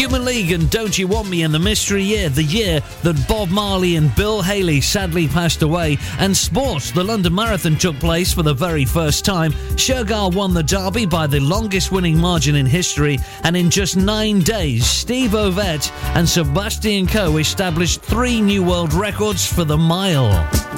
Human League and Don't You Want Me in the Mystery Year, the year that Bob Marley and Bill Haley sadly passed away, and sports, the London Marathon took place for the very first time. Shergar won the Derby by the longest winning margin in history, and in just 9 days, Steve Ovett and Sebastian Coe established 3 new world records for the mile.